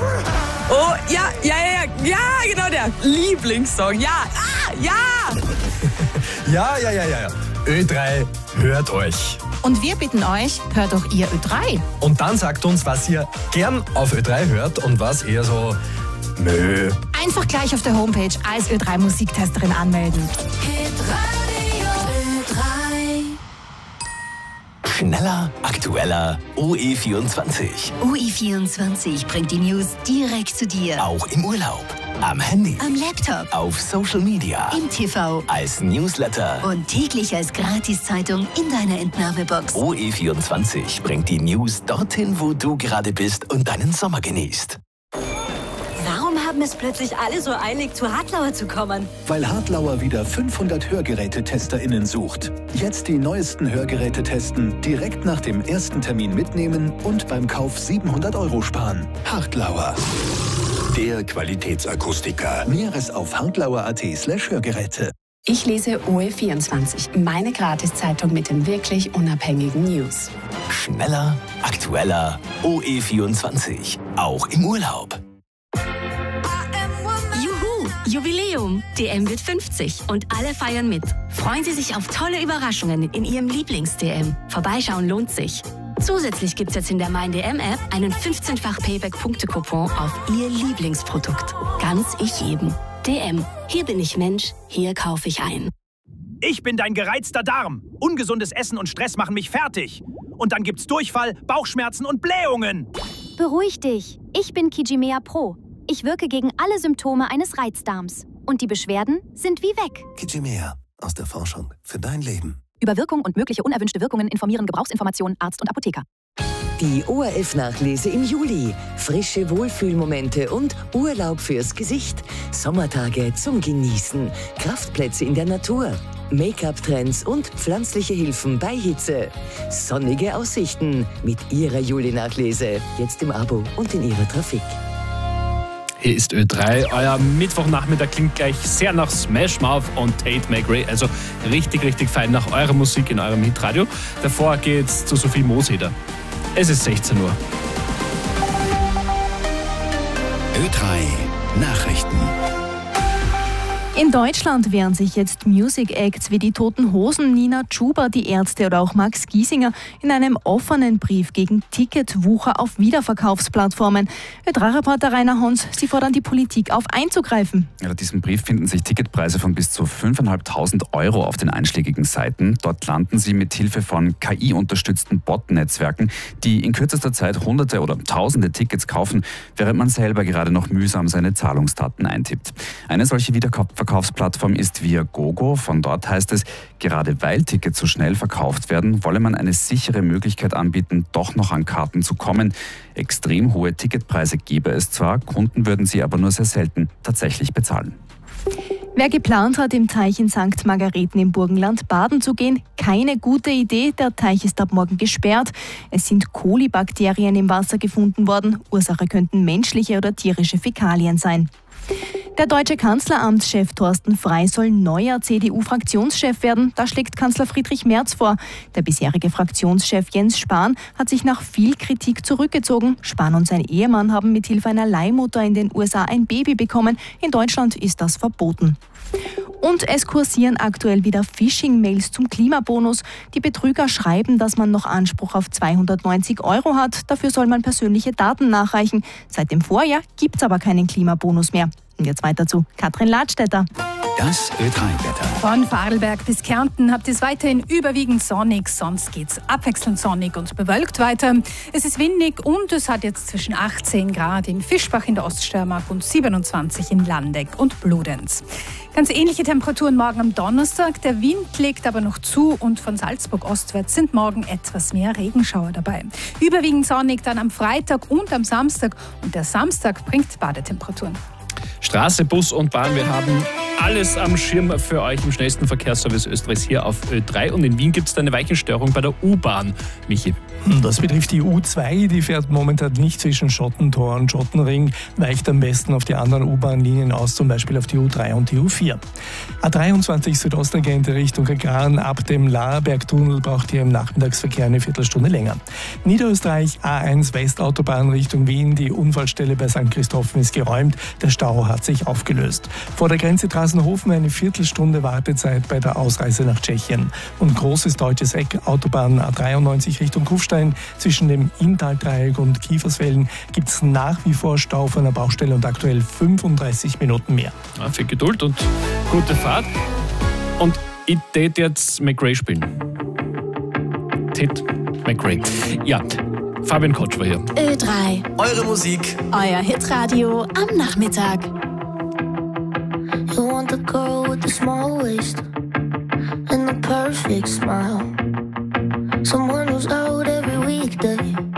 Oh, ja, genau der Lieblingssong. Ja. Ja. Ö3 hört euch. Und wir bitten euch, hört doch ihr Ö3. Und dann sagt uns, was ihr gern auf Ö3 hört und was eher so Nö. Einfach gleich auf der Homepage als Ö3 Musiktesterin anmelden. Schneller, aktueller, OE24. OE24 bringt die News direkt zu dir. Auch im Urlaub, am Handy, Am Laptop, auf Social Media, im TV als Newsletter. und täglich als Gratiszeitung in deiner Entnahmebox. OE24 bringt die News dorthin, wo du gerade bist und deinen Sommer genießt. Warum haben es plötzlich alle so eilig, zu Hartlauer zu kommen? Weil Hartlauer wieder 500 Hörgerätetesterinnen sucht. Jetzt die neuesten Hörgeräte testen, direkt nach dem ersten Termin mitnehmen und beim Kauf 700 € sparen. Hartlauer. Der Qualitätsakustiker. Näheres auf hartlauer.at/Hörgeräte. Ich lese OE24, meine Gratiszeitung mit den wirklich unabhängigen News. Schneller, aktueller, OE24. Auch im Urlaub. Juhu, Jubiläum. DM wird 50 und alle feiern mit. Freuen Sie sich auf tolle Überraschungen in Ihrem Lieblings-DM. Vorbeischauen lohnt sich. Zusätzlich gibt's jetzt in der Mein DM-App einen 15-fach Payback-Punkte-Coupon auf Ihr Lieblingsprodukt. Ganz ich jedem. DM. Hier bin ich Mensch, hier kaufe ich ein. Ich bin dein gereizter Darm. Ungesundes Essen und Stress machen mich fertig. Und dann gibt's Durchfall, Bauchschmerzen und Blähungen. Beruhig dich. Ich bin Kijimea Pro. Ich wirke gegen alle Symptome eines Reizdarms. Und die Beschwerden sind wie weg. Kijimea. Aus der Forschung für dein Leben. Über Wirkung und mögliche unerwünschte Wirkungen informieren Gebrauchsinformationen Arzt und Apotheker. Die ORF-Nachlese im Juli. Frische Wohlfühlmomente und Urlaub fürs Gesicht. Sommertage zum Genießen. Kraftplätze in der Natur. Make-up-Trends und pflanzliche Hilfen bei Hitze. Sonnige Aussichten mit Ihrer Juli-Nachlese. Jetzt im Abo und in Ihrer Trafik. Hier ist Ö3. Euer Mittwochnachmittag klingt gleich sehr nach Smash Mouth und Tate McRae. Also richtig fein nach eurer Musik in eurem Hitradio. Davor geht's zu Sophie Mooseder. Es ist 16 Uhr. Ö3 Nachrichten. In Deutschland wehren sich jetzt Music Acts wie die Toten Hosen, Nina Chuba, die Ärzte oder auch Max Giesinger in einem offenen Brief gegen Ticketwucher auf Wiederverkaufsplattformen. Ö3-Reporter Rainer Hons, sie fordern die Politik auf einzugreifen. Laut diesem Brief finden sich Ticketpreise von bis zu 5.500 € auf den einschlägigen Seiten. Dort landen sie mit Hilfe von KI-unterstützten Bot-Netzwerken, die in kürzester Zeit Hunderte oder Tausende Tickets kaufen, während man selber gerade noch mühsam seine Zahlungsdaten eintippt. Eine solche Wiederverkaufsplattform ist Viagogo. Von dort heißt es, gerade weil Tickets so schnell verkauft werden, wolle man eine sichere Möglichkeit anbieten, doch noch an Karten zu kommen. Extrem hohe Ticketpreise gäbe es zwar, Kunden würden sie aber nur sehr selten tatsächlich bezahlen. Wer geplant hat, im Teich in St. Margareten im Burgenland baden zu gehen, keine gute Idee. Der Teich ist ab morgen gesperrt. Es sind Kolibakterien im Wasser gefunden worden. Ursache könnten menschliche oder tierische Fäkalien sein. Der deutsche Kanzleramtschef Thorsten Frey soll neuer CDU-Fraktionschef werden. Das schlägt Kanzler Friedrich Merz vor. Der bisherige Fraktionschef Jens Spahn hat sich nach viel Kritik zurückgezogen. Spahn und sein Ehemann haben mithilfe einer Leihmutter in den USA ein Baby bekommen. In Deutschland ist das verboten. Und es kursieren aktuell wieder Phishing-Mails zum Klimabonus. Die Betrüger schreiben, dass man noch Anspruch auf 290 € hat. Dafür soll man persönliche Daten nachreichen. Seit dem Vorjahr gibt es aber keinen Klimabonus mehr. Und jetzt weiter zu Katrin Ladstätter. Das Ö3-Wetter. Von Vorarlberg bis Kärnten habt ihr es weiterhin überwiegend sonnig, sonst geht's abwechselnd sonnig und bewölkt weiter. Es ist windig und es hat jetzt zwischen 18 Grad in Fischbach in der Oststeiermark und 27 in Landeck und Bludenz. Ganz ähnliche Temperaturen morgen am Donnerstag. Der Wind legt aber noch zu und von Salzburg ostwärts sind morgen etwas mehr Regenschauer dabei. Überwiegend sonnig dann am Freitag und am Samstag und der Samstag bringt Badetemperaturen. Straße, Bus und Bahn, wir haben alles am Schirm für euch im schnellsten Verkehrsservice Österreichs hier auf Ö3. Und in Wien gibt es eine Weichenstörung bei der U-Bahn. Michi. Das betrifft die U2, die fährt momentan nicht zwischen Schottentor und Schottenring, weicht am besten auf die anderen U-Bahn-Linien aus, zum Beispiel auf die U3 und die U4. A23 Südostagente Richtung Kagran ab dem Laarbergtunnel braucht hier im Nachmittagsverkehr eine Viertelstunde länger. Niederösterreich A1 Westautobahn Richtung Wien, die Unfallstelle bei St. Christophen ist geräumt, der Stau hat sich aufgelöst. Vor der Grenze Trasenhofen eine Viertelstunde Wartezeit bei der Ausreise nach Tschechien. Und großes deutsches Eck, Autobahn A93 Richtung Kufstein, zwischen dem Inntal-Dreieck und Kiefersfelden gibt es nach wie vor Stau von der Baustelle und aktuell 35 Minuten mehr. Ja, viel Geduld und gute Fahrt. Und ich tät jetzt McRae spielen. McRae. Ja, Fabian Kotsch war hier. Ö3. Eure Musik. Euer Hitradio am Nachmittag. You want the girl with the small waist and the perfect smile. Someone who's out every weekday